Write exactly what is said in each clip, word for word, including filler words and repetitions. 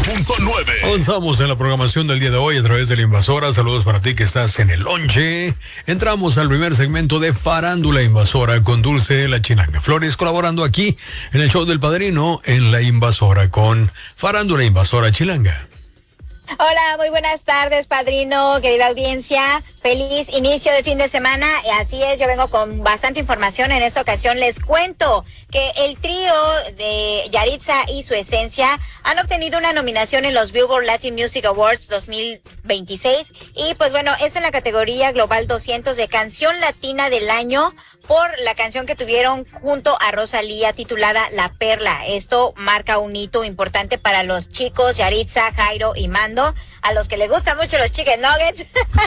punto nueve. Avanzamos en la programación del día de hoy a través de la Invasora. Saludos para ti que estás en el lonche. Entramos al primer segmento de Farándula Invasora con Dulce La Chilanga Flores, colaborando aquí en el show del Padrino en la Invasora con Farándula Invasora Chilanga. Hola, muy buenas tardes, Padrino, querida audiencia. Feliz inicio de fin de semana. Así es, yo vengo con bastante información. En esta ocasión les cuento que el trío de Yaritza y Su Esencia han obtenido una nominación en los Billboard Latin Music Awards dos mil veintiséis. Y pues bueno, es en la categoría Global doscientos de Canción Latina del Año por la canción que tuvieron junto a Rosalía titulada La Perla. Esto marca un hito importante para los chicos Yaritza, Jairo y Mando, a los que les gustan mucho los chicken nuggets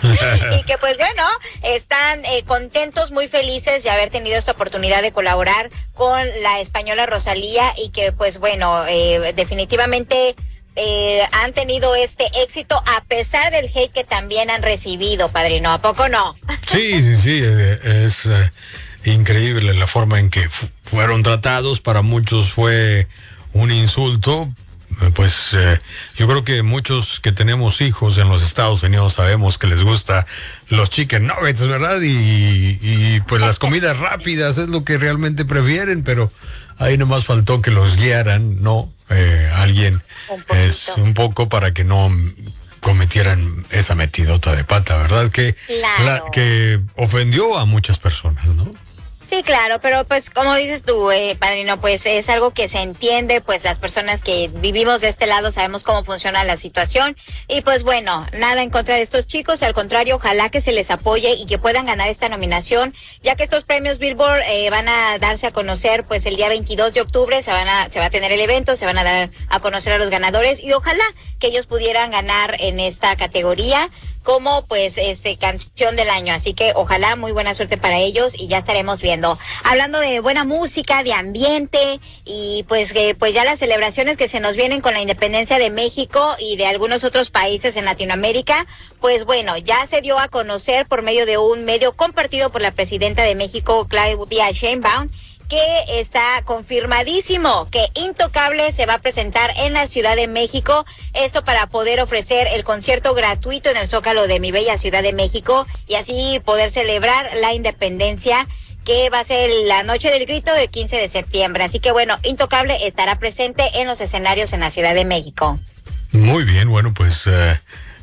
y que pues bueno, están eh, contentos, muy felices de haber tenido esta oportunidad de colaborar con la española Rosalía y que pues bueno, eh, definitivamente eh, han tenido este éxito a pesar del hate que también han recibido, Padrino, ¿a poco no? Sí, sí, sí, eh, es eh, increíble la forma en que fu- fueron tratados. Para muchos fue un insulto. Pues eh, yo creo que muchos que tenemos hijos en los Estados Unidos sabemos que les gusta los chicken nuggets, ¿verdad? Y, y pues las comidas rápidas es lo que realmente prefieren, pero ahí nomás faltó que los guiaran, ¿no? Eh, alguien es un poco para que no cometieran esa metidota de pata, ¿verdad? Que, claro. la, que ofendió a muchas personas, ¿no? Sí, claro, pero pues como dices tú, eh, Padrino, pues es algo que se entiende, pues las personas que vivimos de este lado sabemos cómo funciona la situación y pues bueno, nada en contra de estos chicos, al contrario, ojalá que se les apoye y que puedan ganar esta nominación, ya que estos premios Billboard eh, van a darse a conocer pues el día veintidós de octubre, se van a, se va a tener el evento, se van a dar a conocer a los ganadores y ojalá que ellos pudieran ganar en esta categoría como pues este canción del año, así que ojalá muy buena suerte para ellos y ya estaremos viendo. Hablando de buena música, de ambiente y pues que pues ya las celebraciones que se nos vienen con la independencia de México y de algunos otros países en Latinoamérica, pues bueno, ya se dio a conocer por medio de un medio compartido por la presidenta de México, Claudia Sheinbaum, que está confirmadísimo que Intocable se va a presentar en la Ciudad de México, esto para poder ofrecer el concierto gratuito en el Zócalo de mi bella Ciudad de México y así poder celebrar la independencia, que va a ser la noche del grito del quince de septiembre. Así que bueno, Intocable estará presente en los escenarios en la Ciudad de México. Muy bien, bueno, pues, uh,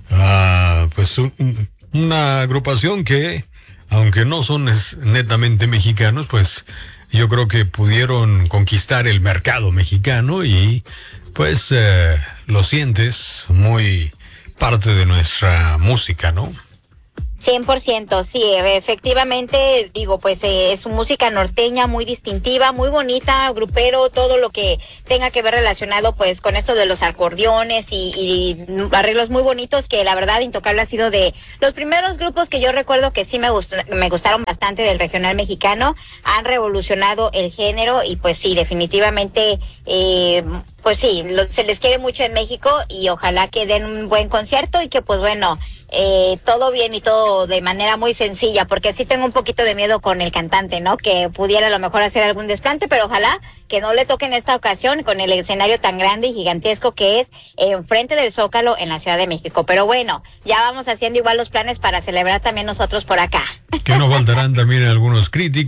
uh, pues un, una agrupación que, aunque no son netamente mexicanos, pues yo creo que pudieron conquistar el mercado mexicano y pues eh, lo sientes muy parte de nuestra música, ¿no? cien por ciento, sí, efectivamente, digo, pues eh, es música norteña muy distintiva, muy bonita, grupero, todo lo que tenga que ver relacionado pues con esto de los acordeones y, y arreglos muy bonitos, que la verdad Intocable ha sido de los primeros grupos que yo recuerdo que sí me gustó, me gustaron bastante del regional mexicano, han revolucionado el género y pues sí, definitivamente eh, pues sí, lo, se les quiere mucho en México y ojalá que den un buen concierto y que pues bueno, Eh, todo bien y todo de manera muy sencilla, porque sí tengo un poquito de miedo con el cantante, ¿no? Que pudiera a lo mejor hacer algún desplante, pero ojalá que no le toque en esta ocasión con el escenario tan grande y gigantesco que es enfrente del Zócalo en la Ciudad de México. Pero bueno, ya vamos haciendo igual los planes para celebrar también nosotros por acá. Que no faltarán también algunos críticos